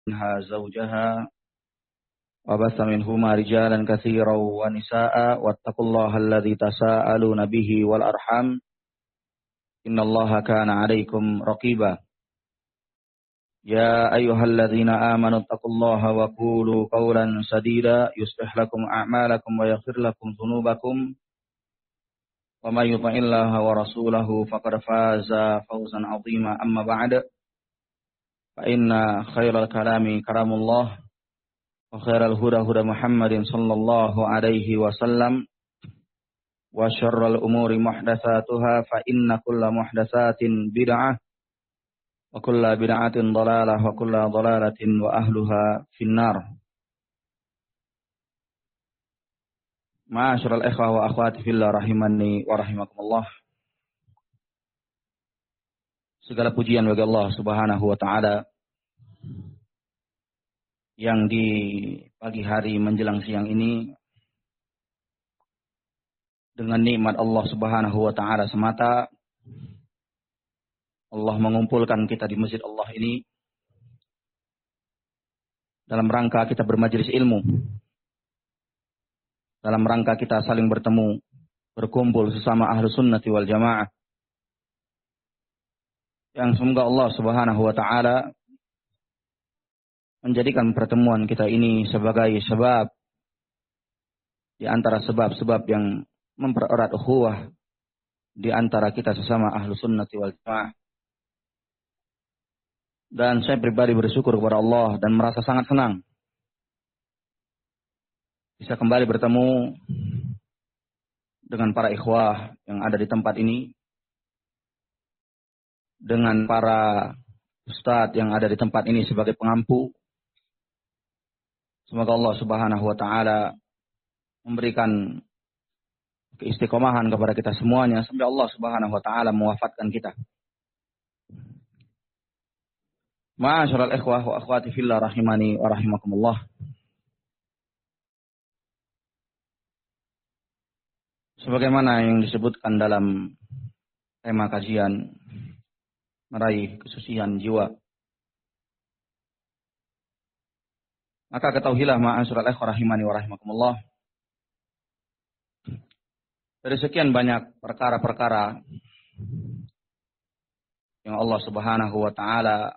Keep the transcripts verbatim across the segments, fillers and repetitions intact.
منها زوجها وبث منهما رجالا كثيرا ونساء واتقوا الله الذي تساءلون به والأرحام إن الله كان عليكم رقيبا يا أيها الذين آمنوا اتقوا الله وقولوا قولا سديدا يصلح لكم أعمالكم ويغفر لكم ذنوبكم ومن يطع الله ورسوله فقد فاز فوزا عظيما أما بعد فإن خير الكلام كلام الله وخير الهدى هدى محمد صلى الله عليه وسلم وشر الأمور محدثاتها فإن كل محدثات بدعة وكل بدعة ضلالة وكل ضلالة وأهلها في النار. Ma'asyiral ikhwah wa akhwati fillah rahimani wa rahimakumullah. Segala pujian bagi Allah Subhanahu wa taala yang di pagi hari menjelang siang ini dengan nikmat Allah Subhanahu wa taala semata Allah mengumpulkan kita di masjid Allah ini dalam rangka kita bermajelis ilmu, dalam rangka kita saling bertemu, berkumpul sesama ahlu sunnati wal jamaah. Yang semoga Allah Subhanahu wa ta'ala menjadikan pertemuan kita ini sebagai sebab di antara sebab-sebab yang mempererat ukhuwah di antara kita sesama ahlu sunnati wal jamaah. Dan saya pribadi bersyukur kepada Allah dan merasa sangat senang bisa kembali bertemu dengan para ikhwah yang ada di tempat ini, dengan para ustadz yang ada di tempat ini sebagai pengampu. Semoga Allah Subhanahu wa taala memberikan keistiqomahan kepada kita semuanya sampai Allah Subhanahu wa taala mewafatkan kita. Ma'asyiral ikhwah wa akhwati fillah rahimani wa rahimakumullah. Sebagaimana yang disebutkan dalam tema kajian meraih kesucian jiwa, maka ketahuilah ma'asyiral ikhwah rahimani wa rahimakumullah, dari sekian banyak perkara-perkara yang Allah Subhanahu wa taala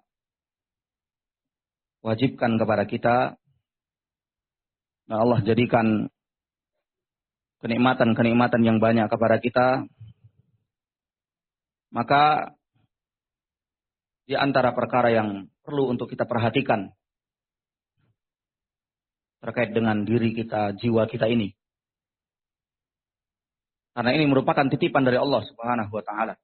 wajibkan kepada kita dan Allah jadikan kenikmatan-kenikmatan yang banyak kepada kita, maka di antara perkara yang perlu untuk kita perhatikan terkait dengan diri kita, jiwa kita ini. Karena ini merupakan titipan dari Allah Subhanahu wa taala.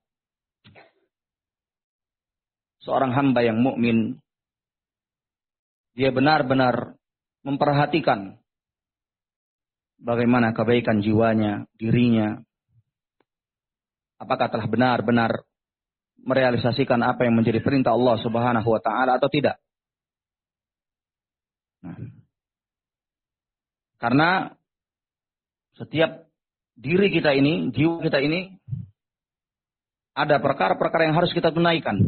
Seorang hamba yang mukmin, dia benar-benar memperhatikan bagaimana kebaikan jiwanya, dirinya. Apakah telah benar-benar merealisasikan apa yang menjadi perintah Allah Subhanahu wa taala atau tidak? Nah, karena setiap diri kita ini, jiwa kita ini, ada perkara-perkara yang harus kita tunaikan.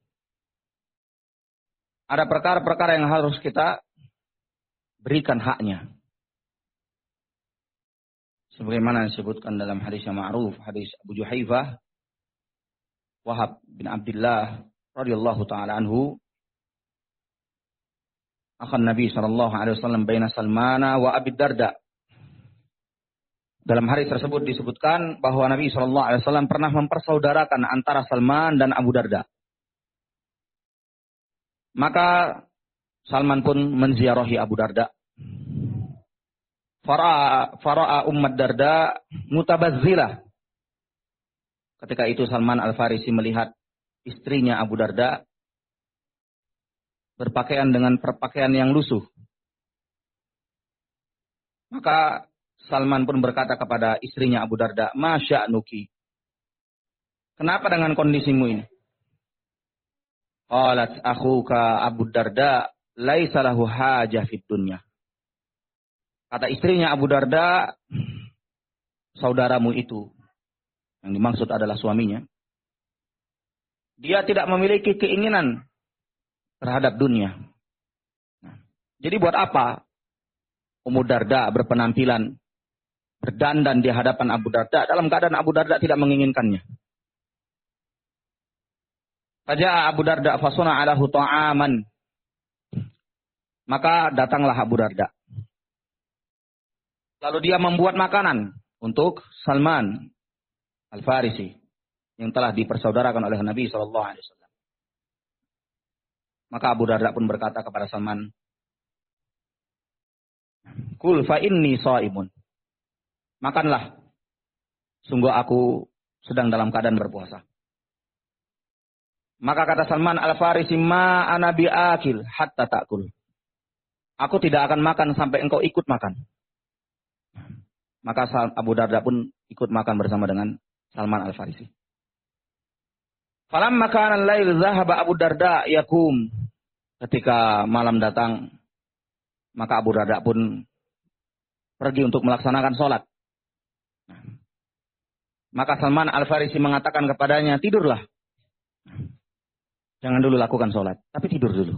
Ada perkara-perkara yang harus kita berikan haknya. Sebagaimana disebutkan dalam hadis yang ma'ruf, hadis Abu Juhaifah, Wahab bin Abdullah radhiyallahu taala anhu, akan Nabi sallallahu alaihi wasallam baina Salmana wa Abi Darda. Dalam hadis tersebut disebutkan bahwa Nabi sallallahu alaihi wasallam pernah mempersaudarakan antara Salman dan Abu Darda. Maka Salman pun menziarahi Abu Darda. Fara'a fara'a Ummat Darda mutabazzilah. Ketika itu Salman Al-Farisi melihat istrinya Abu Darda berpakaian dengan perpakaian yang lusuh. Maka Salman pun berkata kepada istrinya Abu Darda, "Ma sya'nuki? Kenapa dengan kondisimu ini?" Qalat akhuka Abu Darda laisa lahu hajah fid dunya. Kata istrinya Abu Darda, saudaramu itu, yang dimaksud adalah suaminya, dia tidak memiliki keinginan terhadap dunia. Jadi buat apa Ummu Darda berpenampilan berdandan di hadapan Abu Darda dalam keadaan Abu Darda tidak menginginkannya? Faja'a Abu Darda fasuna alahu ta'aman. Maka datanglah Abu Darda. Lalu dia membuat makanan untuk Salman Al-Farisi yang telah dipersaudarakan oleh Nabi shallallahu alaihi wasallam. Maka Abu Darda pun berkata kepada Salman, "Kul fa inni shaimun." Makanlah. Sungguh aku sedang dalam keadaan berpuasa. Maka kata Salman Al-Farisi, "Ma ana bi'akil hatta ta'kul." Aku tidak akan makan sampai engkau ikut makan. Maka Abu Darda pun ikut makan bersama dengan Salman Al-Farisi. Falamma kana al-lail zahaba Abu Darda yakum. Ketika malam datang, maka Abu Darda pun pergi untuk melaksanakan sholat. Maka Salman Al-Farisi mengatakan kepadanya, "Tidurlah. Jangan dulu lakukan sholat, tapi tidur dulu."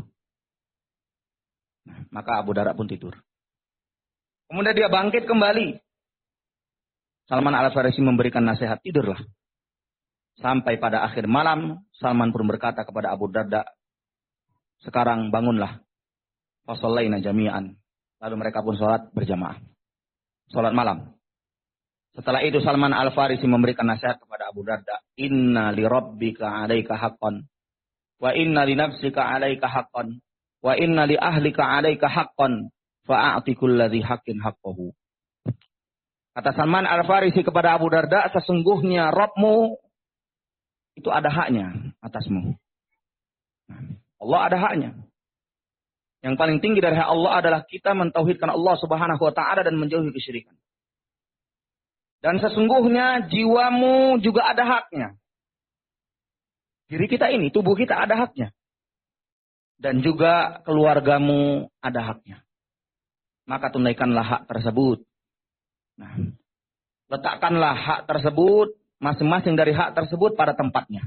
Maka Abu Darda pun tidur. Kemudian dia bangkit kembali. Salman Al-Farisi memberikan nasihat, "Tidurlah." Sampai pada akhir malam, Salman pun berkata kepada Abu Darda, "Sekarang bangunlah." Fasallaina jami'an. Lalu mereka pun sholat berjamaah. Sholat malam. Setelah itu Salman Al-Farisi memberikan nasihat kepada Abu Darda, "Inna li rabbika 'alaika haqqan. Wa inna li nafsika 'alaika haqqan. Wa inna li ahlika 'alaika haqqan. Fa'ati kulladzi haqqin haqqahu." Kata Salman Al-Farisi kepada Abu Darda, "Sesungguhnya Rabbmu itu ada haknya atasmu." Allah ada haknya. Yang paling tinggi dari hak Allah adalah kita mentauhidkan Allah Subhanahu wa taala dan menjauhi kesyirikan. Dan sesungguhnya jiwamu juga ada haknya. Diri kita ini, tubuh kita ada haknya. Dan juga keluargamu ada haknya. Maka tunaikanlah hak tersebut. Nah, letakkanlah hak tersebut, masing-masing dari hak tersebut pada tempatnya.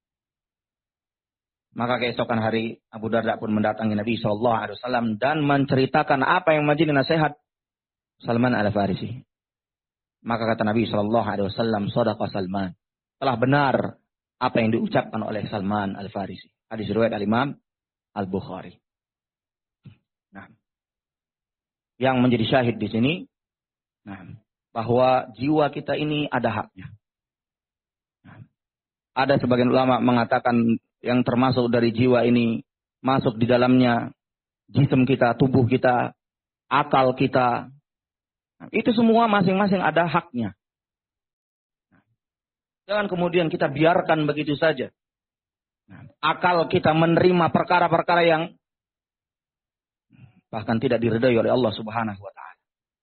Maka keesokan hari Abu Darda pun mendatangi Nabi shallallahu alaihi wasallam dan menceritakan apa yang menjadi nasihat Salman Al-Farisi. Maka kata Nabi shallallahu alaihi wasallam, "Shadaqa Salman." Telah benar apa yang diucapkan oleh Salman Al-Farisi. Hadis riwayat Al-Imam Al-Bukhari. Nah, yang menjadi syahid di sini, nah, bahwa jiwa kita ini ada haknya. Nah, ada sebagian ulama mengatakan yang termasuk dari jiwa ini masuk di dalamnya jisim kita, tubuh kita, akal kita. Nah, itu semua masing-masing ada haknya. Nah, jangan kemudian kita biarkan begitu saja. Nah, akal kita menerima perkara-perkara yang bahkan tidak diridhai oleh Allah Subhanahu wa taala.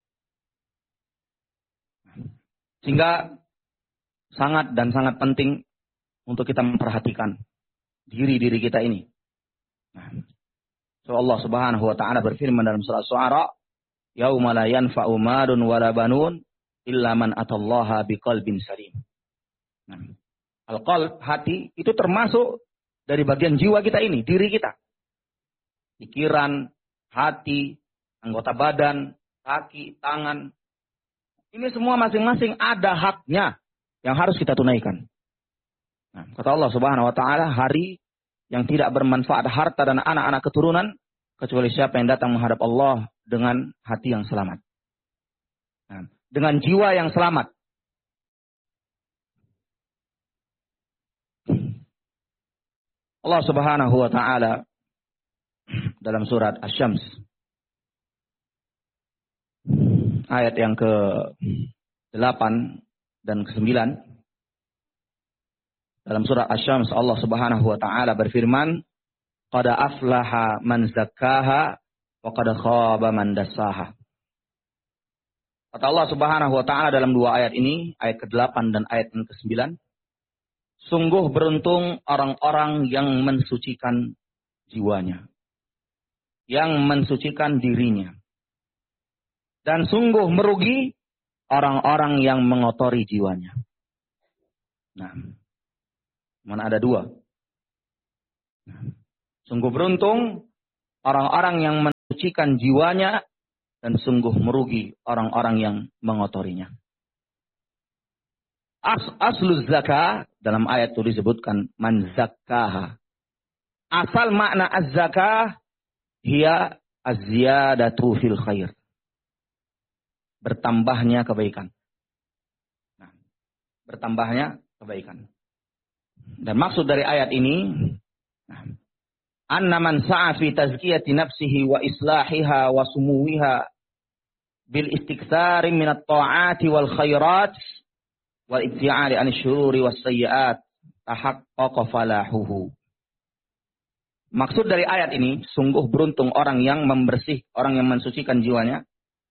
Sehingga sangat dan sangat penting untuk kita memperhatikan diri-diri kita ini. Nah, so Allah Subhanahu wa taala berfirman dalam surah Syu'ara, "Yauma la yanfa'u malun wala banun illa man atallaha biqalbin salim." Nah, al-qalb, hati, itu termasuk dari bagian jiwa kita ini, diri kita. Pikiran, hati, anggota badan, kaki, tangan. Ini semua masing-masing ada haknya yang harus kita tunaikan. Nah, kata Allah Subhanahu wa taala, hari yang tidak bermanfaat harta dan anak-anak keturunan kecuali siapa yang datang menghadap Allah dengan hati yang selamat. Nah, dengan jiwa yang selamat. Allah Subhanahu wa taala dalam surat Asy-Syams ayat yang ke delapan dan ke sembilan, dalam surah Asy-Syams Allah Subhanahu wa taala berfirman, "Qad aflaha man zakkaha wa qad khaba man dassaha." Kata Allah Subhanahu wa taala dalam dua ayat ini, ayat ke delapan dan ayat yang ke sembilan, sungguh beruntung orang-orang yang mensucikan jiwanya, yang mensucikan dirinya. Dan sungguh merugi orang-orang yang mengotori jiwanya. Nah, mana ada dua. Nah, sungguh beruntung orang-orang yang mensucikan mensucikan jiwanya, dan sungguh merugi orang-orang yang mengotorinya. As asluz zakah, dalam ayat itu disebutkan man zakkaha. Asal makna az-zakah hiya az-ziyadatu fil khair. Bertambahnya kebaikan. Nah, bertambahnya kebaikan. Dan maksud dari ayat ini, nah, anna man sa'a fi tazkiyati nafsihi wa islahiha wa sumuwiha bil istiktsari minat ta'ati wal khairat wal ibti'ali an syururi was sayyi'at tahaqqaqa falahuhu. Maksud dari ayat ini, sungguh beruntung orang yang membersih, orang yang mensucikan jiwanya,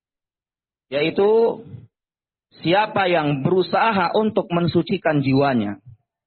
yaitu siapa yang berusaha untuk mensucikan jiwanya,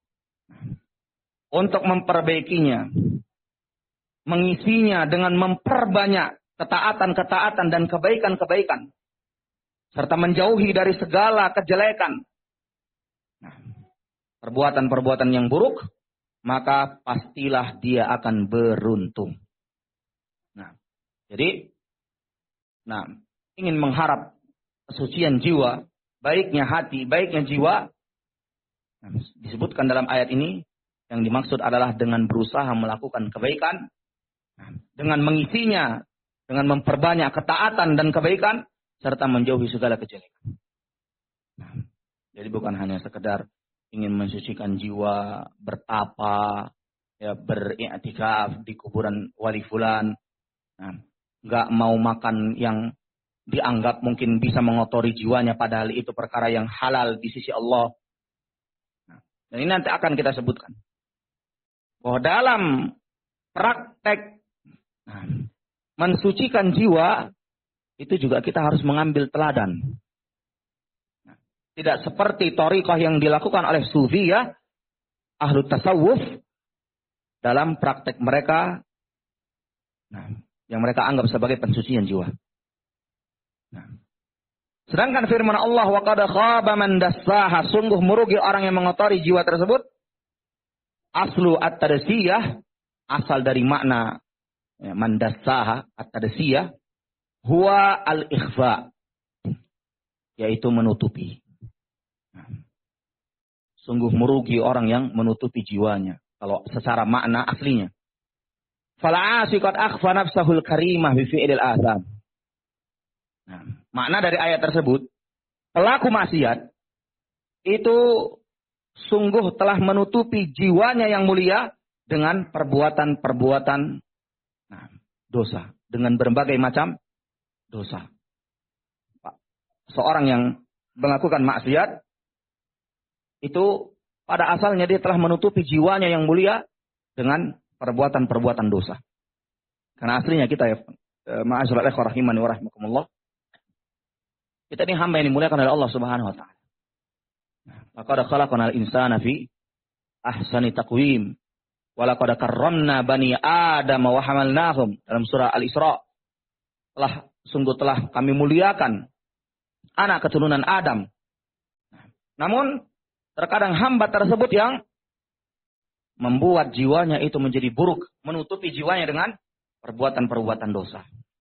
untuk memperbaikinya, mengisinya dengan memperbanyak ketaatan-ketaatan dan kebaikan-kebaikan, serta menjauhi dari segala kejelekan, nah, perbuatan-perbuatan yang buruk, maka pastilah dia akan beruntung. Nah, jadi, nah, ingin mengharap kesucian jiwa, baiknya hati, baiknya jiwa, nah, disebutkan dalam ayat ini, yang dimaksud adalah dengan berusaha melakukan kebaikan, nah, dengan mengisinya, dengan memperbanyak ketaatan dan kebaikan, serta menjauhi segala kejelekan. Nah, jadi bukan hanya sekedar ingin mensucikan jiwa, bertapa, ya, beriktikaf di kuburan wali fulan, nah, nggak mau makan yang dianggap mungkin bisa mengotori jiwanya, padahal itu perkara yang halal di sisi Allah. Nah, dan ini nanti akan kita sebutkan bahwa dalam praktek nah, mensucikan jiwa itu juga kita harus mengambil teladan. Tidak seperti thariqah yang dilakukan oleh sufi, ya, ahlu tasawuf, dalam praktek mereka, nah, yang mereka anggap sebagai pensucian jiwa. Nah, sedangkan firman Allah, wa qad khaba man dassaha, sungguh merugi orang yang mengotori jiwa tersebut. Aslu at-tadasiyah, asal dari makna ya, man dassaha, at-tadasiyah, huwa al-ikhfa, yaitu menutupi. Sungguh merugi orang yang menutupi jiwanya, kalau secara makna aslinya. Fala asiqat akhfa nafsahul karimah bi fi'lil azam. Nah, makna dari ayat tersebut, pelaku maksiat itu sungguh telah menutupi jiwanya yang mulia dengan perbuatan-perbuatan nah, dosa, dengan berbagai macam dosa. Seorang yang melakukan maksiat itu pada asalnya dia telah menutupi jiwanya yang mulia dengan perbuatan-perbuatan dosa. Karena aslinya kita ya, ma'asyiral ikhwah rahimani wa rahimakumullah, kita ini hamba yang dimuliakan oleh Allah Subhanahu wa taala. Laqad khalaqnal insana fi ahsani taqwim wa laqad karramna bani Adam wa hamalnahum, dalam surah Al-Isra. Telah sungguh telah kami muliakan anak keturunan Adam. Namun terkadang hamba tersebut yang membuat jiwanya itu menjadi buruk, menutupi jiwanya dengan perbuatan-perbuatan dosa.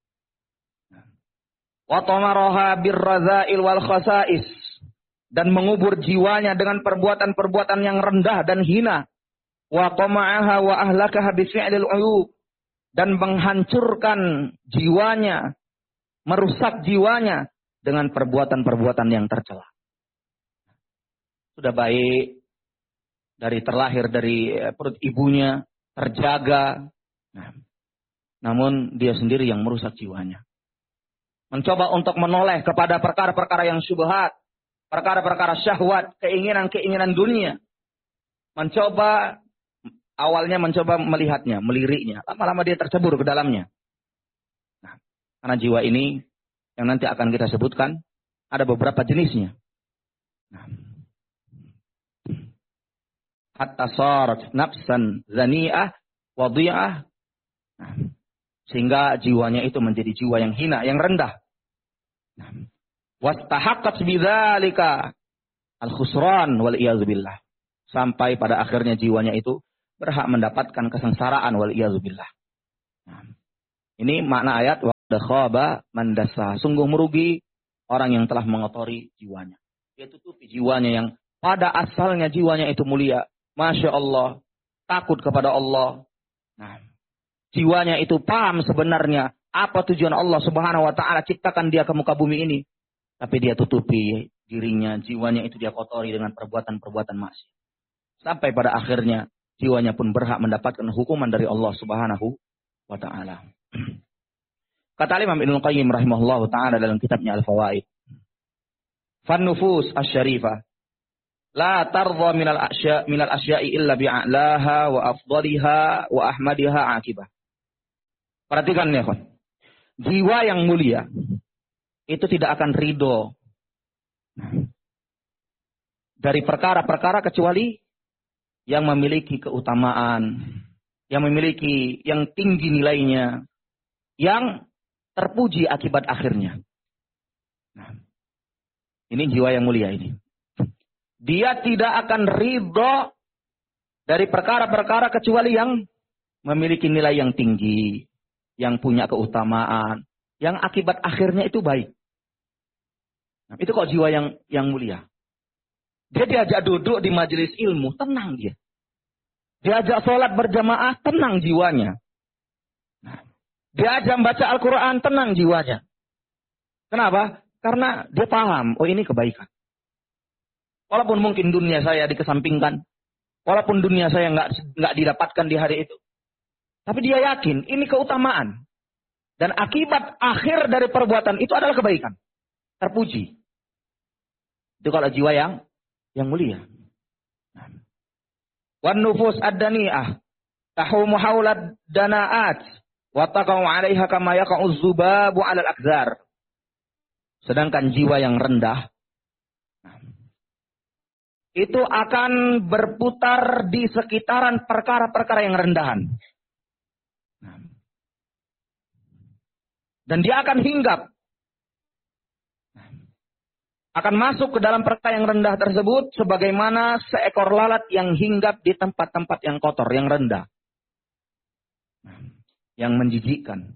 Wa tamaraha birrazail wal khasais, dan mengubur jiwanya dengan perbuatan-perbuatan yang rendah dan hina. Wa tama'aha wa ahlakaha bi fi'lil uyub, dan menghancurkan jiwanya, merusak jiwanya dengan perbuatan-perbuatan yang tercela. Sudah baik, dari terlahir dari perut ibunya, terjaga. Nah, namun dia sendiri yang merusak jiwanya. Mencoba untuk menoleh kepada perkara-perkara yang syubhat, perkara-perkara syahwat, keinginan-keinginan dunia. Mencoba, awalnya mencoba melihatnya, meliriknya. Lama-lama dia tercebur ke dalamnya. Nah, karena jiwa ini, yang nanti akan kita sebutkan, ada beberapa jenisnya. Nah, hatta sarat nafsan zani'ah wadhi'ah, nah, sehingga jiwanya itu menjadi jiwa yang hina, yang rendah. Nah, wastahaqqat bidzalika al-khusran wal iyadzu billah, sampai pada akhirnya jiwanya itu berhak mendapatkan kesengsaraan wal iyadzu billah. Nah, ini makna ayat wa Qad khaba man dassaha. Sungguh merugi orang yang telah mengotori jiwanya. Dia tutupi jiwanya yang pada asalnya jiwanya itu mulia. Masya Allah. Takut kepada Allah. Nah, jiwanya itu paham sebenarnya apa tujuan Allah Subhanahu wa taala ciptakan dia ke muka bumi ini. Tapi dia tutupi dirinya, jiwanya itu dia kotori dengan perbuatan-perbuatan maksiat. Sampai pada akhirnya jiwanya pun berhak mendapatkan hukuman dari Allah Subhanahu wa taala. Kata Imam Ibnu Qayyim rahimahullahu taala dalam kitabnya Al-Fawaid. Fan nufus asy-syarifah la tardha minal asya minal asya'i illa bi'alaha wa afdaliha wa ahmadiha akibah. Perhatikan ya, kawan. Jiwa yang mulia itu tidak akan ridho dari perkara-perkara kecuali yang memiliki keutamaan, yang memiliki yang tinggi nilainya, yang terpuji akibat akhirnya. Nah, ini jiwa yang mulia ini. Dia tidak akan ridho dari perkara-perkara kecuali yang memiliki nilai yang tinggi, yang punya keutamaan, yang akibat akhirnya itu baik. Nah, itu kok jiwa yang yang mulia. Dia diajak duduk di majelis ilmu, tenang dia. Diajak sholat berjamaah, tenang jiwanya. Nah, diajak baca Al-Quran, tenang jiwanya. Kenapa? Karena dia paham, oh ini kebaikan. Walaupun mungkin dunia saya dikesampingkan, walaupun dunia saya nggak nggak didapatkan di hari itu, tapi dia yakin ini keutamaan dan akibat akhir dari perbuatan itu adalah kebaikan, terpuji. Itu kalau jiwa yang yang mulia. Wan nufus ad-dani'ah tahumu haulad dana'at wa taqau 'alaiha kama yaqa'u dzubabu 'alal akzar. Sedangkan jiwa yang rendah itu akan berputar di sekitaran perkara-perkara yang rendahan. Dan dia akan hinggap. Akan masuk ke dalam perkara yang rendah tersebut sebagaimana seekor lalat yang hinggap di tempat-tempat yang kotor, yang rendah. Yang menjijikkan.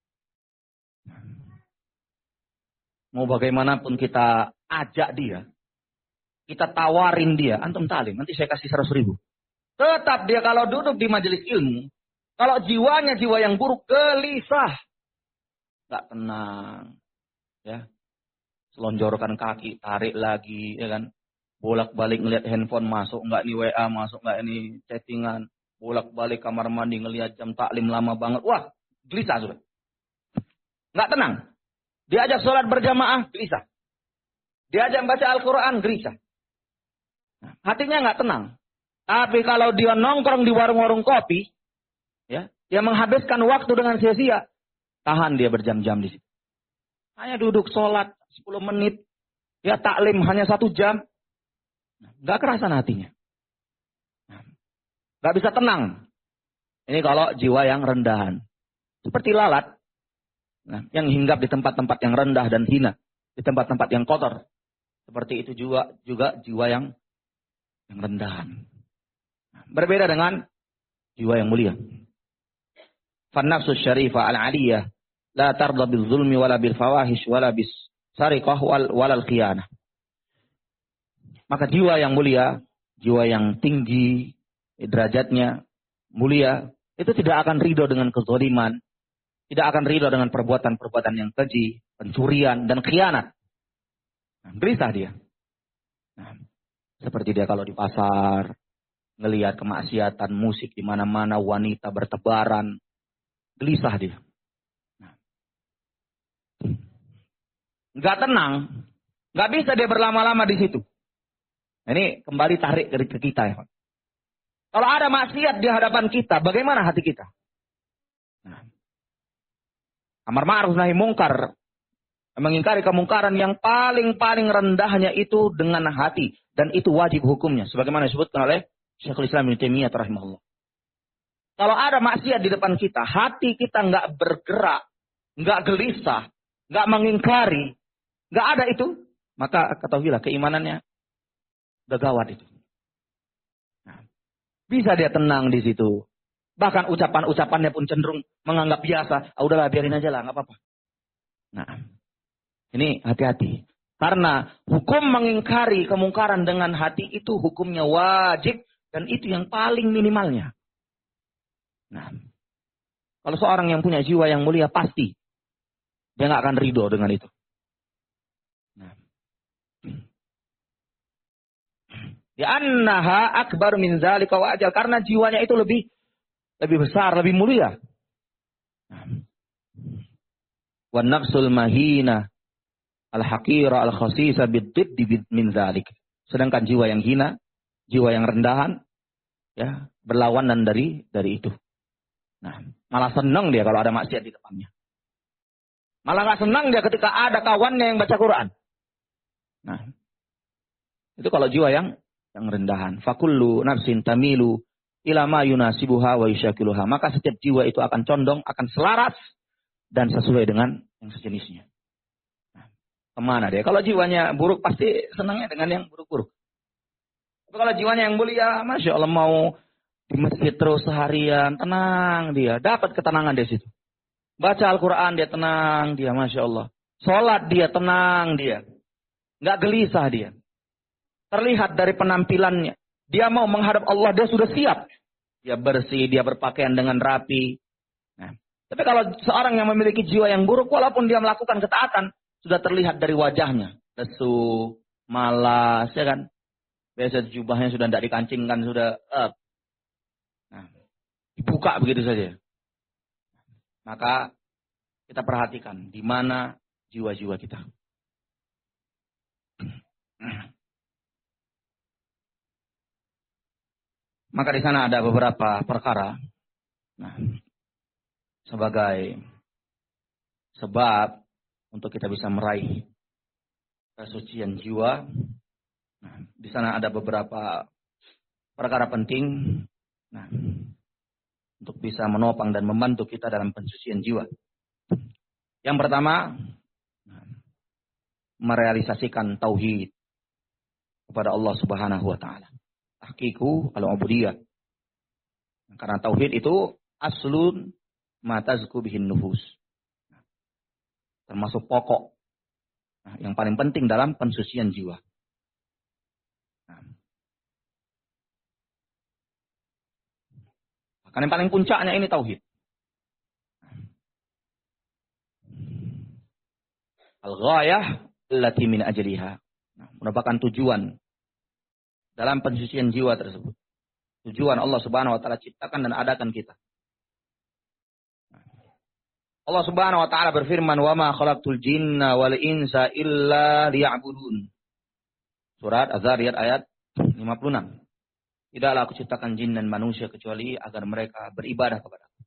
Mau bagaimanapun kita ajak dia, kita tawarin dia, antum talim, nanti saya kasih seratus ribu. Tetap dia kalau duduk di majelis ilmu, kalau jiwanya jiwa yang buruk, gelisah. Gak tenang. Ya. Selonjorkan kaki, tarik lagi, ya kan. Bolak-balik ngeliat handphone masuk, nggak ini W A, masuk nggak ini chattingan. Bolak-balik kamar mandi ngeliat jam taklim lama banget. Wah, gelisah sudah. Nggak tenang. Diajak sholat berjamaah, gelisah. Diajak baca Al-Quran, gelisah. Nah, hatinya nggak tenang. Tapi kalau dia nongkrong di warung-warung kopi, ya, dia menghabiskan waktu dengan sia-sia, tahan dia berjam-jam di situ. Hanya duduk sholat sepuluh menit, ya taklim hanya satu jam, nggak kerasan hatinya, nggak bisa tenang. Ini kalau jiwa yang rendahan, seperti lalat, nah, yang hinggap di tempat-tempat yang rendah dan hina, di tempat-tempat yang kotor. Seperti itu juga juga jiwa yang yang rendahan. Berbeda dengan jiwa yang mulia. Fan-nafsu syarifah al-aliyah la tarda bil-zulmi wala bil-fawahish wala bis-sariqah wala al-khiyanah. Maka jiwa yang mulia, jiwa yang tinggi derajatnya, mulia, itu tidak akan ridho dengan kezaliman, tidak akan ridho dengan perbuatan-perbuatan yang keji, pencurian dan khianat. Nah, gelisah dia. Nah, seperti dia kalau di pasar, ngelihat kemaksiatan, musik di mana-mana, wanita bertebaran, gelisah dia. Nah, nggak tenang, nggak bisa dia berlama-lama di situ. Nah, ini kembali tarik ke kita ya. Kalau ada maksiat di hadapan kita, bagaimana hati kita? Nah, amar ma'ruf nahi mungkar, mengingkari kemungkaran yang paling-paling rendahnya itu dengan hati. Dan itu wajib hukumnya. Sebagaimana disebutkan oleh Syekhul Islam Ibnu Taimiyah rahimahullah. Kalau ada maksiat di depan kita, hati kita nggak bergerak, nggak gelisah, nggak mengingkari, nggak ada itu, maka ketahuilah keimanannya gawat itu. Nah, bisa dia tenang di situ. Bahkan ucapan-ucapannya pun cenderung menganggap biasa. Ah, udahlah biarin aja lah, nggak apa-apa. Nah, ini hati-hati. Karena hukum mengingkari kemungkaran dengan hati itu hukumnya wajib dan itu yang paling minimalnya. Nah, kalau seorang yang punya jiwa yang mulia pasti dia nggak akan ridho dengan itu. Nah, ya annaha akbar min zalika wa ajal, karena jiwanya itu lebih lebih besar, lebih mulia. Wa nafsul mahina al-haqira al-khasisa bid-didd min zalik. Sedangkan jiwa yang hina, jiwa yang rendahan, ya, berlawanan dari dari itu. Nah, malah senang dia kalau ada maksiat di depannya. Malah nggak senang dia ketika ada kawannya yang baca Quran. Nah, itu kalau jiwa yang yang rendahan. Fakullu nafsin tamilu ila ma yunasibuha wa yushakiluha. Maka setiap jiwa itu akan condong, akan selaras dan sesuai dengan yang sejenisnya. Nah, kemana dia? Kalau jiwanya buruk pasti senangnya dengan yang buruk-buruk. Tapi kalau jiwanya yang mulia, Masya Allah, mau di masjid terus seharian, tenang dia. Dapat ketenangan di situ. Baca Al-Quran dia tenang dia, Masya Allah. Sholat dia tenang dia. Nggak gelisah dia. Terlihat dari penampilannya. Dia mau menghadap Allah, dia sudah siap. Dia bersih, dia berpakaian dengan rapi. Nah, tapi kalau seorang yang memiliki jiwa yang buruk, walaupun dia melakukan ketaatan, sudah terlihat dari wajahnya. Lesu, malas, ya kan. Biasa jubahnya sudah tidak dikancingkan, sudah up. Nah, dibuka begitu saja. Maka kita perhatikan di mana jiwa-jiwa kita. Maka di sana ada beberapa perkara. Nah, sebagai sebab untuk kita bisa meraih kesucian jiwa. Nah, di sana ada beberapa perkara penting. Nah, untuk bisa menopang dan membantu kita dalam pensucian jiwa. Yang pertama, merealisasikan tauhid kepada Allah Subhanahu wa taala. Tahqiqu al-ubudiyah. Karena tauhid itu aslun ma tazku bihin nufus. Termasuk pokok. Nah, yang paling penting dalam pensucian jiwa. Nah, karena yang paling puncaknya ini tauhid. Al-ghayah allati min ajliha. Nah, merupakan tujuan dalam pensucian jiwa tersebut. Tujuan Allah Subhanahu wa taala ciptakan dan adakan kita. Allah Subhanahu wa taala berfirman, "Wa ma khalaqtul jinna wal insa illa liya'budun." Surat Az-Zariyat ayat lima puluh enam. Tidaklah aku ciptakan jin dan manusia kecuali agar mereka beribadah kepada-Ku.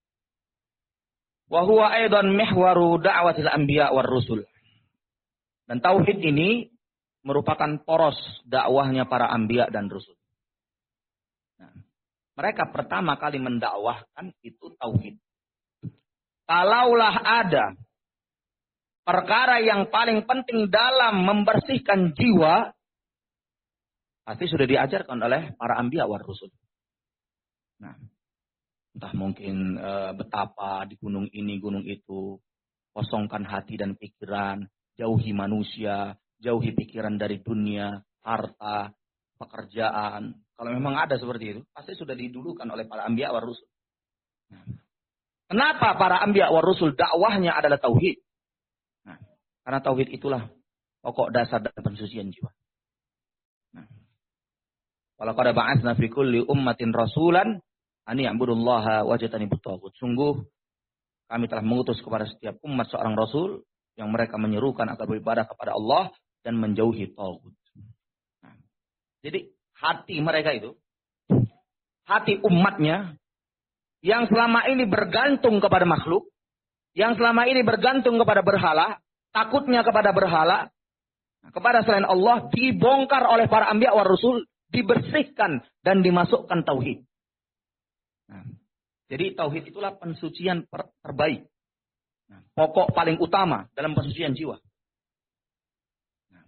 Wa huwa aidan mihwaru da'watil anbiya war rusul. Dan tauhid ini merupakan poros dakwahnya para anbiya dan rasul. Nah, mereka pertama kali mendakwahkan itu tauhid. Kalaulah ada perkara yang paling penting dalam membersihkan jiwa, pasti sudah diajarkan oleh para anbiya war rasul. Nah, entah mungkin e, betapa di gunung ini, gunung itu, kosongkan hati dan pikiran, jauhi manusia, jauhi pikiran dari dunia, harta, pekerjaan. Kalau memang ada seperti itu, pasti sudah didulukan oleh para anbiya war rusul. Nah, kenapa para anbiya war rusul dakwahnya adalah tauhid? Nah, karena tauhid itulah pokok dasar dan pensucian jiwa. Nah, walaqad ba'atsna fi kulli ummatin rasulan an ya'budullaha wajtanibut taghut. Sungguh kami telah mengutus kepada setiap umat seorang rasul yang mereka menyerukan agar beribadah kepada Allah dan menjauhi taghut. Nah, jadi hati mereka itu, hati umatnya yang selama ini bergantung kepada makhluk, yang selama ini bergantung kepada berhala, takutnya kepada berhala, kepada selain Allah, dibongkar oleh para anbiya war rasul, dibersihkan dan dimasukkan tauhid. Nah, jadi tauhid itulah pensucian terbaik. Nah, pokok paling utama dalam pensucian jiwa. Nah.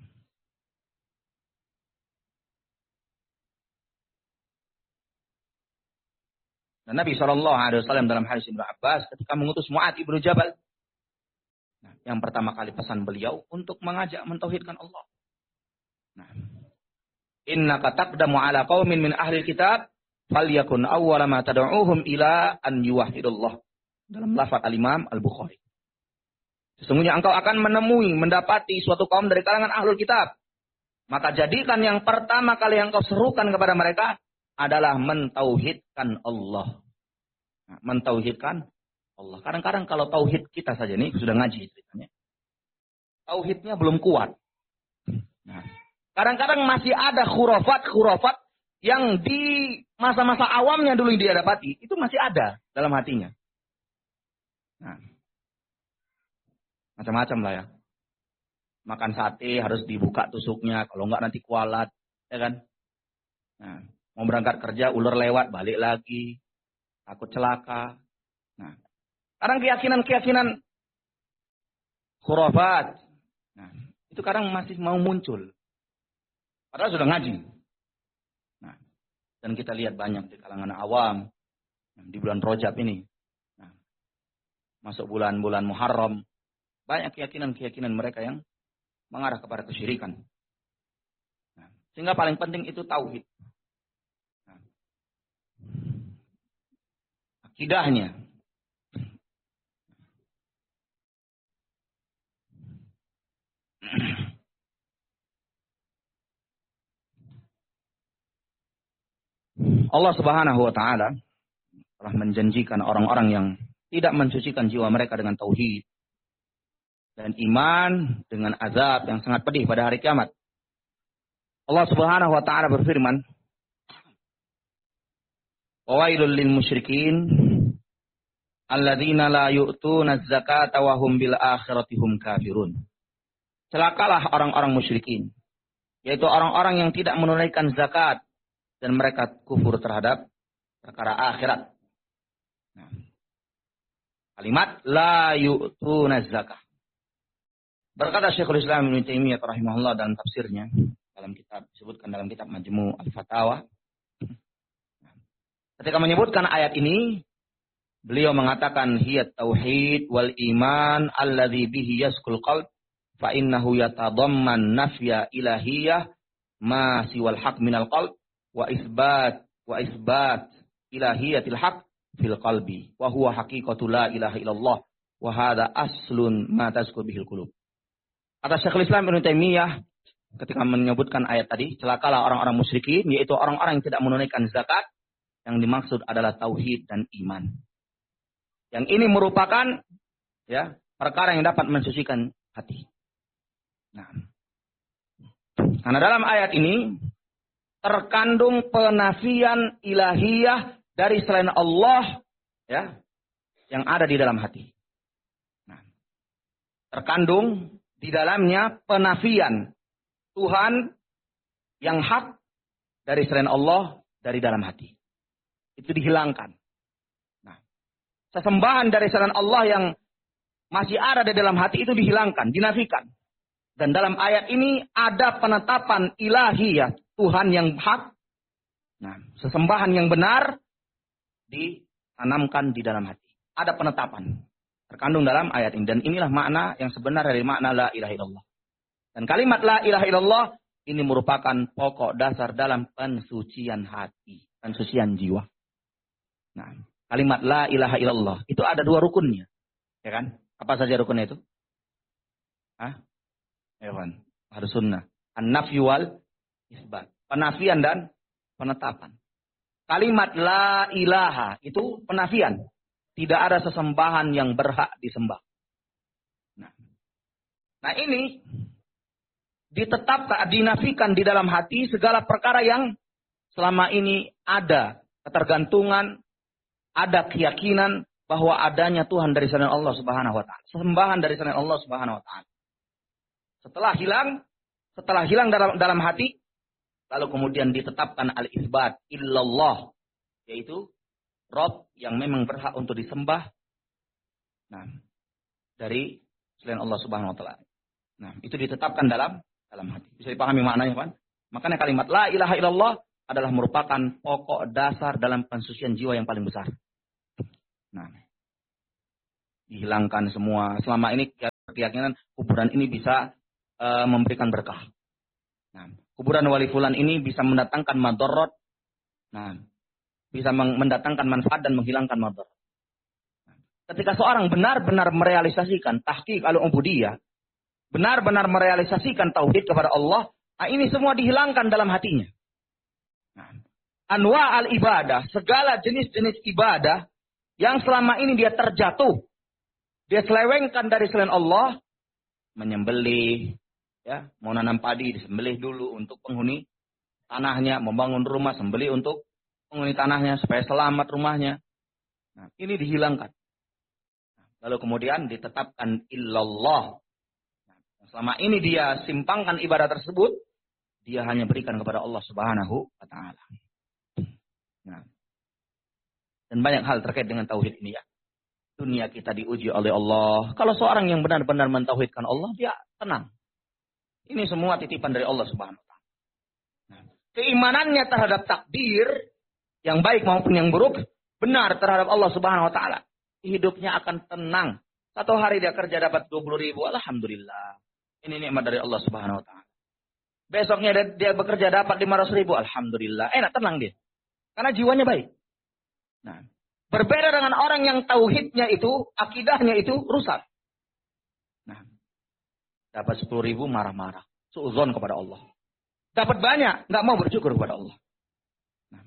Dan Nabi shallallahu alaihi wasallam dalam hadis Ibnu Abbas ketika mengutus Mu'adz ibnu Jabal, nah, yang pertama kali pesan beliau untuk mengajak mentauhidkan Allah. Nah, innaka taqdamu ala qaumin min ahli kitab falyakun awwala ma tad'uuhum ila an yuwahhidullah. Dalam lafaz al-Imam Al-Bukhari. Sesungguhnya engkau akan menemui, mendapati suatu kaum dari kalangan ahlul kitab. Maka jadikan yang pertama kali yang kau serukan kepada mereka adalah mentauhidkan Allah. Nah, mentauhidkan Allah. Kadang-kadang kalau tauhid kita saja nih, sudah ngaji ceritanya. Tauhidnya belum kuat. Nah, kadang-kadang masih ada khurafat-khurafat yang di masa-masa awamnya dulu dia dapati. Itu masih ada dalam hatinya. Nah, macam-macam lah ya. Makan sate harus dibuka tusuknya, kalau enggak nanti kualat, ya kan? Nah, mau berangkat kerja, ular lewat, balik lagi, takut celaka. Nah, kadang keyakinan-keyakinan khurafat, nah, itu kadang masih mau muncul. Padahal sudah ngaji. Nah, dan kita lihat banyak di kalangan awam, di bulan Rajab ini. Masuk bulan-bulan Muharram, banyak keyakinan-keyakinan mereka yang mengarah kepada kesyirikan. Nah, sehingga paling penting itu tauhid. Nah, akidahnya. Allah Subhanahu wa taala telah menjanjikan orang-orang yang tidak mensucikan jiwa mereka dengan tauhid dan iman dengan azab yang sangat pedih pada hari kiamat. Allah Subhanahu wa taala berfirman, "Wawailul lil musyrikin alladzina la yu'tuna az-zakata wa hum bil akhirati hum kafirun." Celakalah orang-orang musyrikin, yaitu orang-orang yang tidak menunaikan zakat dan mereka kufur terhadap perkara akhirat. Nah, kalimat la yu'tuna zakah. Berkata Syekhul Islam Ibnu Taimiyah rahimahullah dalam tafsirnya, dalam kitab disebutkan dalam kitab Majmu' Al-Fatawa. Ketika menyebutkan ayat ini, beliau mengatakan hiya tauhid wal iman alladzi bihi yaskul qalb fa innahu yatadamman nafya ilahiyah ma siwal haq minal qalb wa isbat wa isbat ilahiyatil haq fil qalbi wa huwa haqiqatu la ilaha illallah wa hadha aslun ma tazkur bihil qulub. Kata Syekhul Islam Ibnu Taimiyah ketika menyebutkan ayat tadi, celakalah orang-orang musyrikin, yaitu orang-orang yang tidak menunaikan zakat, yang dimaksud adalah tauhid dan iman. Yang ini merupakan ya perkara yang dapat mensucikan hati. Nah, karena dalam ayat ini terkandung penafian ilahiyah dari selain Allah ya yang ada di dalam hati. Nah, terkandung di dalamnya penafian Tuhan yang hak dari selain Allah dari dalam hati. Itu dihilangkan. Nah, sesembahan dari selain Allah yang masih ada di dalam hati itu dihilangkan, dinafikan. Dan dalam ayat ini ada penetapan ilahiyah Tuhan yang hak. Nah, sesembahan yang benar ditanamkan di dalam hati. Ada penetapan terkandung dalam ayat ini. Dan inilah makna yang sebenar dari makna la ilaha illallah. Dan kalimat la ilaha illallah ini merupakan pokok dasar dalam pensucian hati, pensucian jiwa. Nah, kalimat la ilaha illallah itu ada dua rukunnya. Ya kan? Apa saja rukunnya itu? Hah? Ya kan? Harus sunnah. An-nafyu wal isbat. Penafian dan penetapan. Kalimat la ilaha itu penafian. Tidak ada sesembahan yang berhak disembah. Nah, nah ini ditetapkan, dinafikan di dalam hati segala perkara yang selama ini ada ketergantungan, ada keyakinan bahwa adanya Tuhan dari selain Allah Subhanahu wa taala, sembahan dari selain Allah Subhanahu wa taala. Setelah hilang, setelah hilang dalam dalam hati, lalu kemudian ditetapkan al-isbat illallah, yaitu Rabb yang memang berhak untuk disembah. Nah, dari selain Allah Subhanahu wa taala. Nah, itu ditetapkan dalam dalam hati. Bisa dipahami maknanya, kan? Makanya kalimat la ilaha illallah adalah merupakan pokok dasar dalam pensucian jiwa yang paling besar. Nah, dihilangkan semua. Selama ini berkeyakinan kuburan ini bisa uh, memberikan berkah. Nah, kuburan wali fulan ini bisa mendatangkan madorot. Nah, bisa mendatangkan manfaat dan menghilangkan madorot. Nah, ketika seorang benar-benar merealisasikan tahqiq al-ubudiyah, benar-benar merealisasikan tauhid kepada Allah, nah ini semua dihilangkan dalam hatinya. Nah, anwa al-ibadah, segala jenis-jenis ibadah yang selama ini dia terjatuh, dia selewengkan dari selain Allah, menyembelih, ya, mau nanam padi disembelih dulu untuk penghuni tanahnya, membangun rumah sembelih untuk penghuni tanahnya supaya selamat rumahnya. Nah, ini dihilangkan. Lalu kemudian ditetapkan illallah. Nah, selama ini dia simpangkan ibadah tersebut, dia hanya berikan kepada Allah Subhanahu wa taala. Nah, dan banyak hal terkait dengan tauhid ini ya. Dunia kita diuji oleh Allah. Kalau seorang yang benar-benar mentauhidkan Allah, dia tenang. Ini semua titipan dari Allah Subhanahu wa taala. Nah, keimanannya terhadap takdir yang baik maupun yang buruk benar terhadap Allah Subhanahu wa taala. Hidupnya akan tenang. Satu hari dia kerja dapat dua puluh ribu, alhamdulillah. Ini nikmat dari Allah Subhanahu wa taala. Besoknya dia, dia bekerja dapat lima ratus ribu, alhamdulillah. Enak, tenang dia. Karena jiwanya baik. Nah, berbeda dengan orang yang tauhidnya itu, akidahnya itu rusak. Nah, dapat sepuluh ribu marah-marah. Suudzon kepada Allah. Dapat banyak, nggak mau bersyukur kepada Allah. Nah.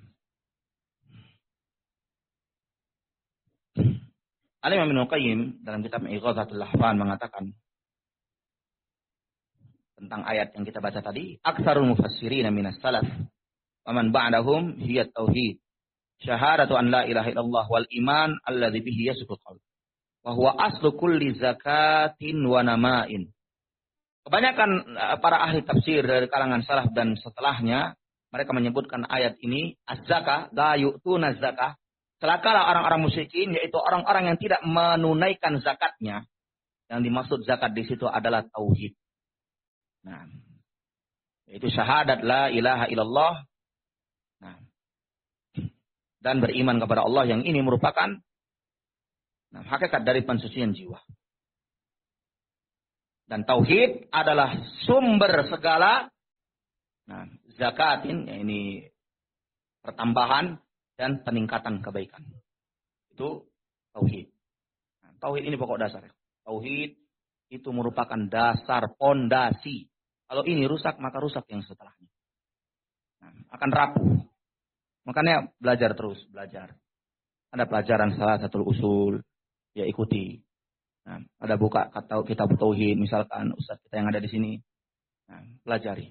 Al-Imam Ibnu Qayyim dalam kitab Ighathatul Lahfan mengatakan tentang ayat yang kita baca tadi, aktsarul mufassirin minas salaf wa man ba'dahum hiya tauhid. Syahadatu an la ilaha illallah wal iman alladzi bihi yasqut qalb. Wa huwa aslu kulli zakatin wa nama'in. Kebanyakan para ahli tafsir dari kalangan salaf dan setelahnya, mereka menyebutkan ayat ini az-zakah, la yu'tuna zakah. Celakalah orang-orang musyrikin, yaitu orang-orang yang tidak menunaikan zakatnya. Yang dimaksud zakat di situ adalah tauhid. Nah, yaitu syahadat la ilaha illallah. Nah, dan beriman kepada Allah, yang ini merupakan nah, hakikat dari pensucian jiwa. Dan tauhid adalah sumber segala nah, zakatin, ya ini pertambahan dan peningkatan kebaikan. Itu tauhid. Nah, tauhid ini pokok dasar. Tauhid itu merupakan dasar pondasi. Kalau ini rusak, maka rusak yang setelahnya. Nah, akan rapuh. Makanya belajar terus, belajar. Ada pelajaran salah satu usul, ya ikuti. Nah, ada buka kata kitab tauhid, misalkan ustaz kita yang ada di sini. Nah, pelajari.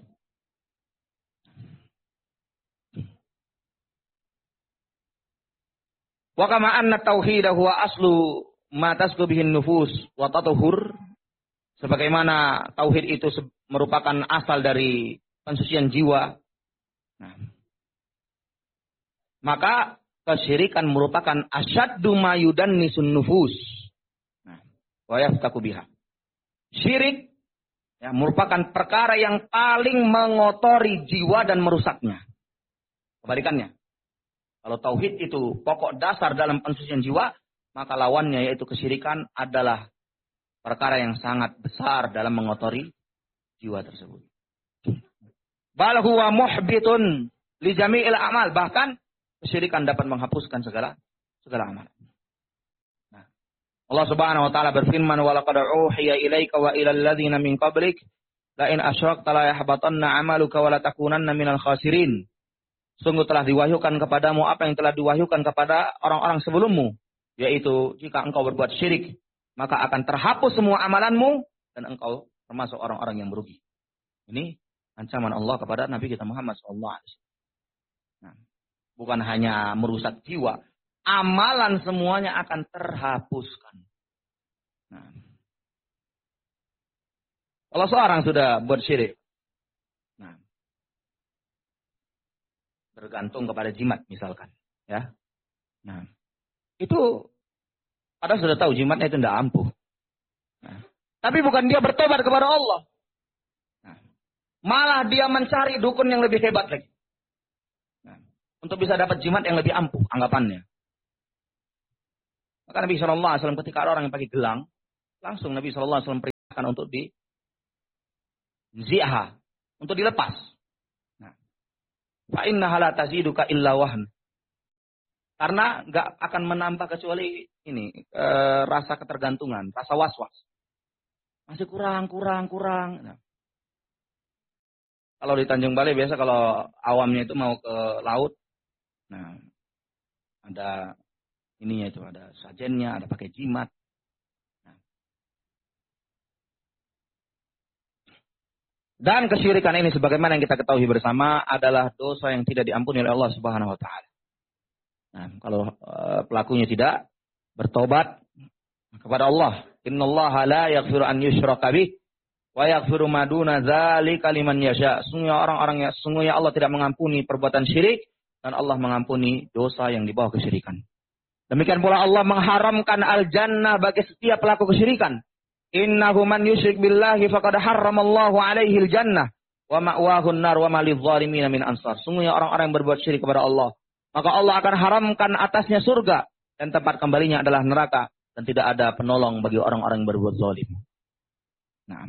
Wa kama anna tauhid huwa aslu ma tasku bihin nufus wa tatuhur. Sebagaimana tauhid itu merupakan asal dari pensucian jiwa. Nah, maka kesyirikan merupakan asyaddu ma yudannisun nufus. Nah, wa yaftaku biha. Syirik ya, merupakan perkara yang paling mengotori jiwa dan merusaknya. Kebalikannya. Kalau tauhid itu pokok dasar dalam pensucian jiwa, maka lawannya yaitu kesyirikan adalah perkara yang sangat besar dalam mengotori jiwa tersebut. Bal huwa muhbitun li jami'il amal, bahkan kesyirikan dapat menghapuskan segala segala amal. Nah, Allah Subhanahu wa taala berfirman, "Wa laqad uhiya ilaika wa ilal ladzina min qablik la in asyrakta la yahbatanna 'amaluka wa la takunanna minal khasirin." Sungguh telah diwahyukan kepadamu apa yang telah diwahyukan kepada orang-orang sebelummu, yaitu jika engkau berbuat syirik, maka akan terhapus semua amalanmu dan engkau termasuk orang-orang yang merugi. Ini ancaman Allah kepada Nabi kita Muhammad shallallahu alaihi wasallam. Nah, bukan hanya merusak jiwa, amalan semuanya akan terhapuskan. Nah, kalau seorang sudah buat syirik, nah, bergantung kepada jimat misalkan, ya. Nah, itu padahal sudah tahu jimatnya itu tidak ampuh. Nah, tapi bukan dia bertobat kepada Allah. Nah, malah dia mencari dukun yang lebih hebat lagi. Nah, untuk bisa dapat jimat yang lebih ampuh anggapannya. Maka Nabi shallallahu alaihi wasallam ketika ada orang yang pakai gelang, langsung Nabi shallallahu alaihi wasallam untuk di zi'ha, untuk dilepas. Nah, fa innaha la taziduka illa wahn. Karena enggak akan menambah kecuali ini e, rasa ketergantungan, rasa was-was. Masih kurang, kurang, kurang. Nah, kalau di Tanjung Balai biasa kalau awamnya itu mau ke laut, nah ada ininya itu, ada sajennya, ada pakai jimat. Nah. Dan kesyirikan ini sebagaimana yang kita ketahui bersama adalah dosa yang tidak diampuni oleh Allah Subhanahu wa taala. Nah, kalau uh, pelakunya tidak bertobat kepada Allah, innallaha la yaghfiru an yushraka bih wa yaghfiru ma duna dzalika liman yasha. Sungguhnya orang-orang yang sungguhnya Allah tidak mengampuni perbuatan syirik dan Allah mengampuni dosa yang di bawah kesyirikan. Demikian pula Allah mengharamkan al-jannah bagi setiap pelaku kesyirikan. Innahu man yusyrik billahi faqad harramallahu alaihi al-jannah wa ma'wahu an-nar wa ma lidh-dhalimin min ansar. Sungguhnya orang-orang yang berbuat syirik kepada Allah, maka Allah akan haramkan atasnya surga dan tempat kembalinya adalah neraka dan tidak ada penolong bagi orang-orang yang berbuat zalim. Nah,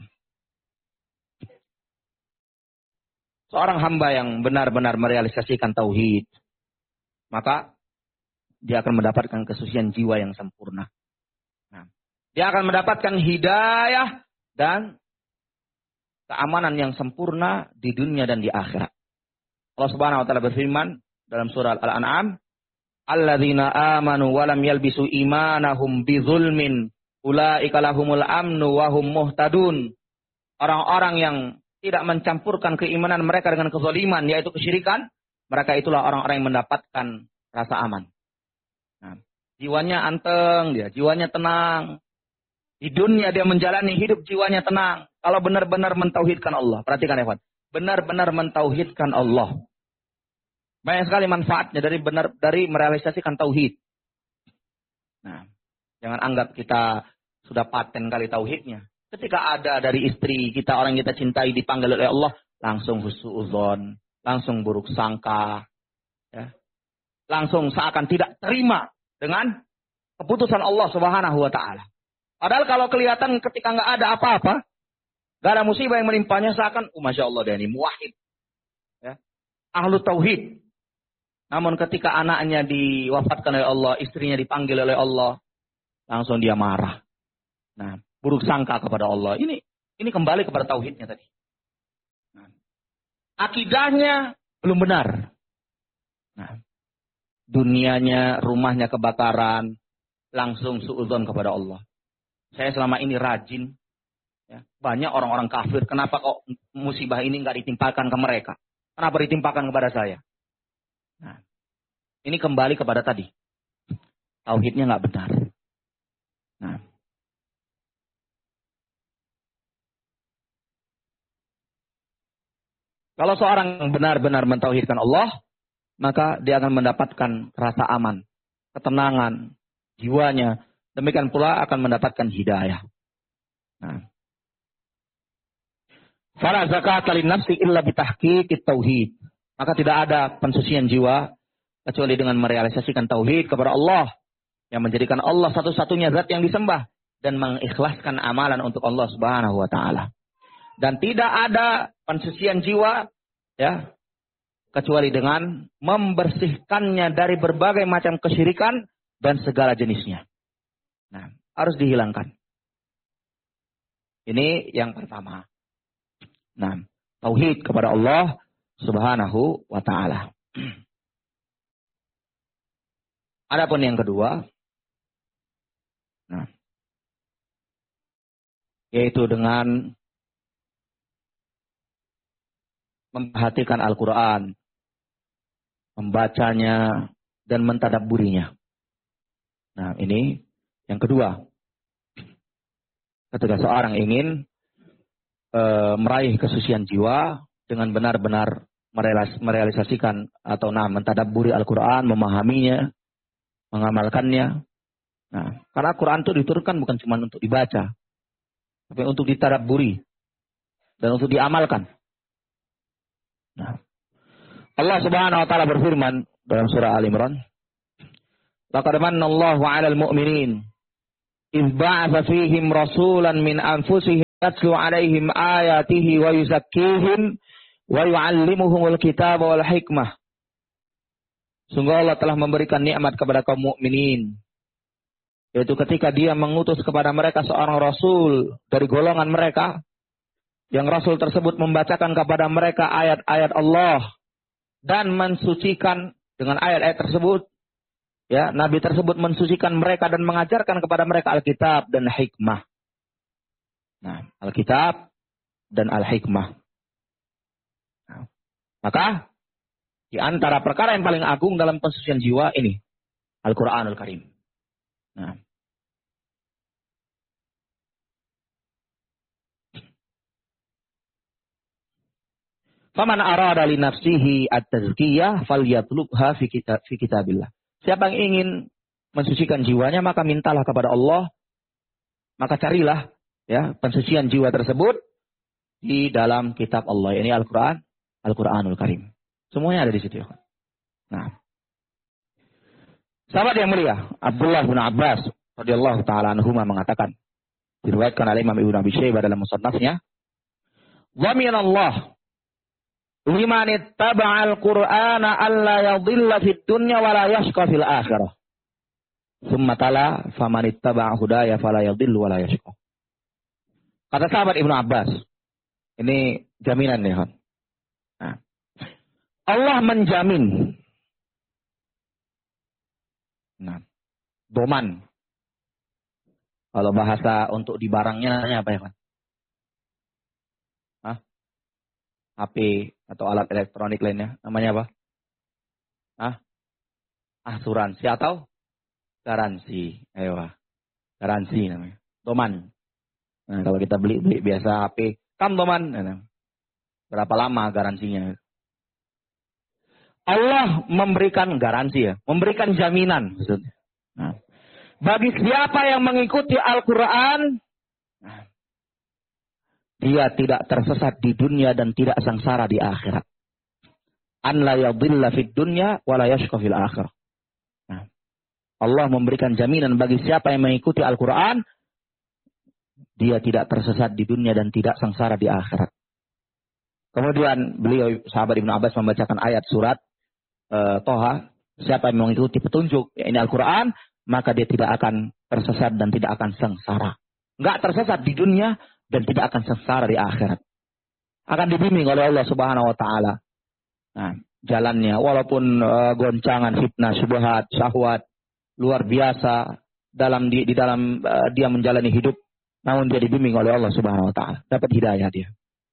seorang hamba yang benar-benar merealisasikan tauhid, maka dia akan mendapatkan kesucian jiwa yang sempurna. Nah, dia akan mendapatkan hidayah dan keamanan yang sempurna di dunia dan di akhirat. Allah Subhanahu wa taala berfirman dalam surah Al-An'am, alladzina amanu wa lam yalbisu imanahum bizulmin ulaika lahumul amnu wa hum muhtadun. Orang-orang yang tidak mencampurkan keimanan mereka dengan kezaliman, yaitu kesyirikan, mereka itulah orang-orang yang mendapatkan rasa aman. Nah, jiwanya anteng dia, jiwanya tenang. Di dunia dia menjalani hidup jiwanya tenang. Kalau benar-benar mentauhidkan Allah, perhatikan ya, benar-benar mentauhidkan Allah. Banyak sekali manfaatnya dari benar dari merealisasikan tauhid. Nah, jangan anggap kita sudah paten kali tauhidnya. Ketika ada dari istri kita, orang yang kita cintai dipanggil oleh Allah, langsung husnudzon, langsung buruk sangka, ya. Langsung seakan tidak terima dengan keputusan Allah Subhanahu wa taala. Padahal kalau kelihatan ketika nggak ada apa-apa, nggak ada musibah yang menimpanya, seakan, oh masya Allah dia ini muwahhid, ya, ahlu tauhid. Namun ketika anaknya diwafatkan oleh Allah, istrinya dipanggil oleh Allah, langsung dia marah. Nah, buruk sangka kepada Allah. Ini ini kembali kepada tauhidnya tadi. Nah, akidahnya belum benar. Nah, dunianya, rumahnya kebakaran, langsung suudzon kepada Allah. Saya selama ini rajin, ya, banyak orang-orang kafir. Kenapa kok musibah ini nggak ditimpakan ke mereka? Kenapa ditimpakan kepada saya? Nah, ini kembali kepada tadi. Tauhidnya nggak benar. Nah, kalau seorang yang benar-benar mentauhidkan Allah, maka dia akan mendapatkan rasa aman, ketenangan, jiwanya. Demikian pula akan mendapatkan hidayah. Nah, fala zakata lin nafsi illa bitahqiqit tauhid. Maka tidak ada pensucian jiwa kecuali dengan merealisasikan tauhid kepada Allah, yang menjadikan Allah satu-satunya zat yang disembah dan mengikhlaskan amalan untuk Allah Subhanahu wa taala. Dan tidak ada pensucian jiwa, ya, kecuali dengan membersihkannya dari berbagai macam kesyirikan dan segala jenisnya. Nah, harus dihilangkan. Ini yang pertama. Nah, tauhid kepada Allah Subhanahu wa ta'ala. Adapun yang kedua, nah, yaitu dengan memperhatikan Al-Quran, membacanya, dan mentadabburinya. Nah, ini yang kedua. Ketika seorang ingin e, meraih kesucian jiwa dengan benar-benar merealis, merealisasikan atau nah, mentadabburi Al-Quran, memahaminya, mengamalkannya. Nah, karena Al-Quran itu diturunkan bukan cuma untuk dibaca, tapi untuk ditadabburi dan untuk diamalkan. Nah, Allah Subhanahu wa taala berfirman dalam surah Al-Imran, laqad manna Allahu 'alal mu'minin idz ba'atsa fihim rasulan min anfusihim tatlu alaihim ayatihi wa yuzakkihim wa yu'allimuhumul kitab wal hikmah. Sungguh Allah telah memberikan nikmat kepada kaum mukminin, yaitu ketika Dia mengutus kepada mereka seorang rasul dari golongan mereka, yang rasul tersebut membacakan kepada mereka ayat-ayat Allah dan mensucikan dengan ayat-ayat tersebut. Ya, Nabi tersebut mensucikan mereka dan mengajarkan kepada mereka Alkitab dan hikmah. Nah, Alkitab dan Al-Hikmah. Nah, maka di antara perkara yang paling agung dalam pensucian jiwa ini Al-Qur'anul Karim. Nah, faman arada li nafsihi at-tazkiyah falyatlubha fi kitab fi kitabillah. Siapa yang ingin mensucikan jiwanya, maka mintalah kepada Allah, maka carilah ya pensucian jiwa tersebut di dalam kitab Allah. Ini Al-Qur'an, Al-Qur'anul Karim. Semuanya ada di situ. Nah, sahabat yang mulia Abdullah bin Abbas radhiyallahu taala anhuma mengatakan, diriwayatkan oleh Imam Ibnu Abi Syaibah dalam musannafnya, "Wa minallah liman ittaba'al Qur'ana alla yadhilla fid dunya wa la yashqa fil akhirah. Tsumma tala faman ittaba'a hudaya fala yadhillu wa la yashqa." Kata sahabat Ibnu Abbas, ini jaminan ya. Nah, Allah menjamin. Nah, doman. Kalau bahasa untuk di barangnya namanya apa ya, Pak? Hah? H P atau alat elektronik lainnya, namanya apa? Hah? Asuransi atau garansi? Ayo, garansi namanya. Doman. Nah, kalau kita beli beli biasa H P, kam doman. Nah, berapa lama garansinya? Allah memberikan garansi ya, memberikan jaminan maksudnya. Nah, bagi siapa yang mengikuti Al-Quran, nah, dia tidak tersesat di dunia dan tidak sengsara di akhirat. An la yadhilla fid dunya wa la yashqa fil akhirah. Nah, Allah memberikan jaminan bagi siapa yang mengikuti Al-Quran, dia tidak tersesat di dunia dan tidak sengsara di akhirat. Kemudian beliau sahabat Ibnu Abbas membacakan ayat surat uh, Toha, siapa yang mengikuti petunjuk, ya ini Al-Quran, maka dia tidak akan tersesat dan tidak akan sengsara. Enggak tersesat di dunia dan tidak akan sengsara di akhirat. Akan dibimbing oleh Allah Subhanahu wa taala. Nah, jalannya walaupun uh, goncangan, fitnah, syubhat, syahwat luar biasa dalam di, di dalam uh, dia menjalani hidup, namun dia dibimbing oleh Allah Subhanahu wa taala, dapat hidayah dia.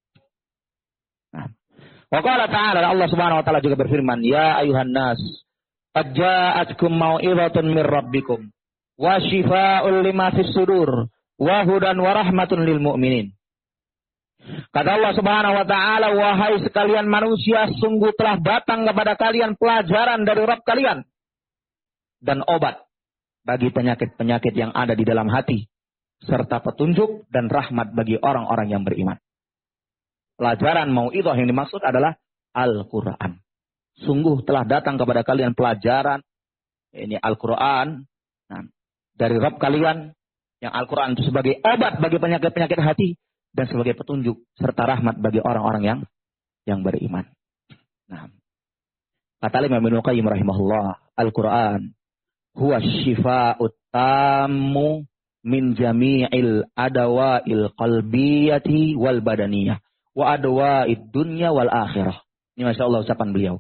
Nah, wa qala ta'ala, Allah Subhanahu wa taala juga berfirman, ya ayuhan nas qad ja'atkum mau'izatun mir rabbikum wa shifaa'un lima fis sudur wa hudan wa rahmatun lil mu'minin. Kata Allah Subhanahu wa taala, wahai sekalian manusia, sungguh telah datang kepada kalian pelajaran dari Rabb kalian dan obat bagi penyakit-penyakit yang ada di dalam hati, serta petunjuk dan rahmat bagi orang-orang yang beriman. Pelajaran mau'izah yang dimaksud adalah Al-Quran. Sungguh telah datang kepada kalian pelajaran, ini Al-Quran, nah, dari Rabb kalian, yang Al-Quran itu sebagai obat bagi penyakit-penyakit hati dan sebagai petunjuk serta rahmat bagi orang-orang yang yang beriman. Nah, kata Imam Ibnu Qayyim rahimahullah, Al-Quran huwa syifa'ut tammu min jami'il adawa'il qalbiyati wal badaniyah wa adwa'id dunya wal akhirah. Ini Masya Allah ucapan beliau.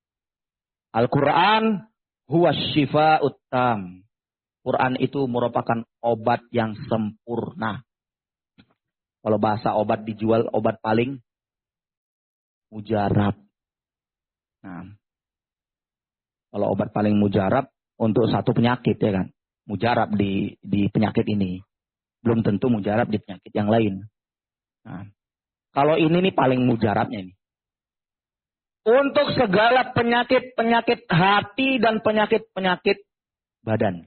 Al-Quran huwa syifa'ut tam. Quran itu merupakan obat yang sempurna. Kalau bahasa obat dijual, obat paling mujarab. Nah, kalau obat paling mujarab untuk satu penyakit ya kan, mujarab di di penyakit ini, belum tentu mujarab di penyakit yang lain. Nah, kalau ini nih paling mujarabnya nih. Untuk segala penyakit-penyakit hati dan penyakit-penyakit badan.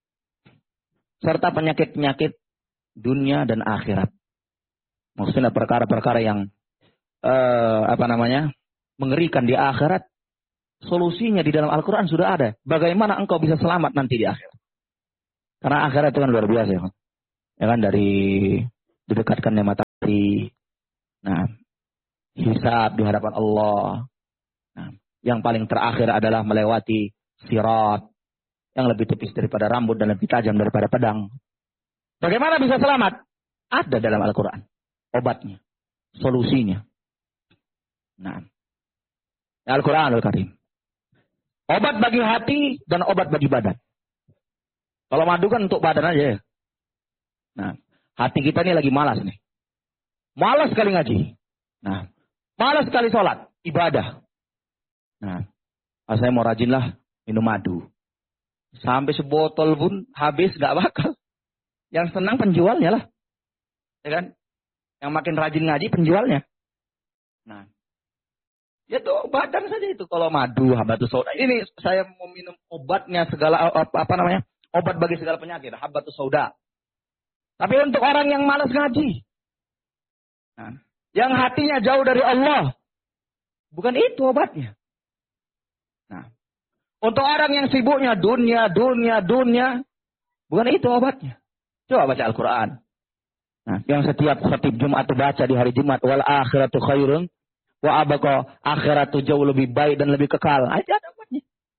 Serta penyakit-penyakit dunia dan akhirat. Maksudnya perkara-perkara yang eh, apa namanya mengerikan di akhirat. Solusinya di dalam Al-Quran sudah ada. Bagaimana engkau bisa selamat nanti di akhirat. Karena akhirat itu kan luar biasa ya kan. Ya kan, dari didekatkannya mata melewati nah, hisab di hadapan Allah. Nah, yang paling terakhir adalah melewati sirat yang lebih tipis daripada rambut dan lebih tajam daripada pedang. Bagaimana bisa selamat? Ada dalam Al-Quran obatnya, solusinya. Nah, Al-Quran Al-Karim. Obat bagi hati dan obat bagi badan. Kalau madu kan untuk badan aja ya. Nah, hati kita ini lagi malas nih. Malas sekali ngaji. Nah, malas sekali sholat, ibadah. Nah, saya mau rajin lah minum madu. Sampai sebotol pun habis gak bakal. Yang senang penjualnya lah. Ya kan? Yang makin rajin ngaji penjualnya. Nah, ya tuh badan saja itu. Kalau madu, habatus sauda. Ini saya mau minum obatnya segala, apa, apa namanya? Obat bagi segala penyakit. Habatus sauda. Tapi untuk orang yang malas ngaji. Nah, yang hatinya jauh dari Allah. Bukan itu obatnya. Nah, untuk orang yang sibuknya dunia, dunia, dunia. Bukan itu obatnya. Coba baca Al-Quran. Nah, yang setiap khatib Jumat baca di hari Jumat. Wal akhiratu khairun. Wa abqa, akhiratu jauh lebih baik dan lebih kekal. Itu ada obatnya.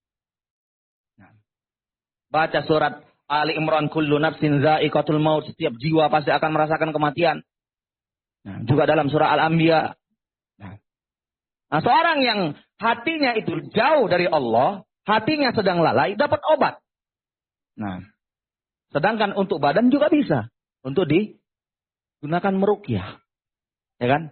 Nah, baca surat Ali Imran, kullu nafsin za'iqatul maut. Setiap jiwa pasti akan merasakan kematian. Nah, juga dalam surah Al-Anbiya. Nah, nah, seorang yang hatinya itu jauh dari Allah, hatinya sedang lalai, dapat obat. Nah, sedangkan untuk badan juga bisa. Untuk digunakan meruqyah. Ya kan?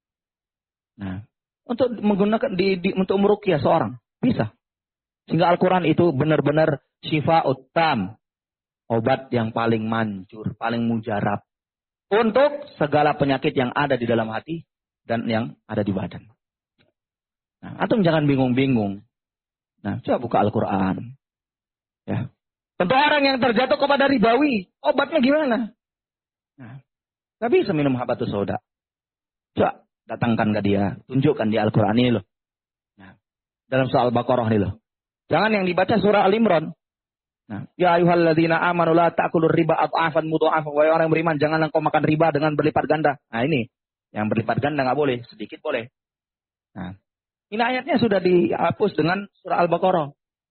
Nah, untuk menggunakan di, di untuk meruqyah seorang bisa. Sehingga Al-Quran itu benar-benar syifa'ut tam, obat yang paling manjur, paling mujarab untuk segala penyakit yang ada di dalam hati dan yang ada di badan. Nah, antum jangan bingung-bingung. Nah, coba buka Al-Quran. Ya. Untuk orang yang terjatuh kepada ribawi, obatnya gimana? Nah, nggak bisa minum habatus sauda. Coba datangkan ke dia, tunjukkan di Al-Quran ini loh. Nah, dalam surah Al-Baqarah ini loh. Jangan yang dibaca surah Al-Imran. Nah, ya ayyuhalladzina amanu la ta'kulur riba adhafan mudha'afan. Wahai orang yang beriman, janganlah kau makan riba dengan berlipat ganda. Nah, ini yang berlipat ganda nggak boleh, sedikit boleh. Nah, ini ayatnya sudah dihapus dengan surah Al-Baqarah.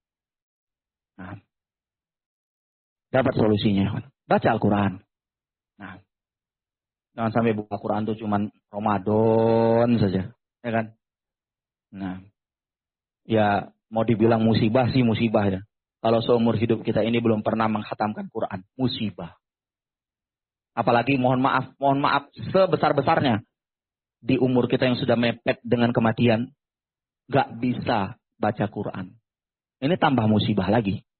Nah, dapat solusinya. Baca Al-Quran. Nah, jangan sampai buka Quran itu cuma Ramadan saja, ya kan? Nah, ya mau dibilang musibah sih musibah ya. Kalau seumur hidup kita ini belum pernah menghatamkan Quran, musibah. Apalagi mohon maaf, mohon maaf sebesar-besarnya di umur kita yang sudah mepet dengan kematian, gak bisa baca Quran. Ini tambah musibah lagi.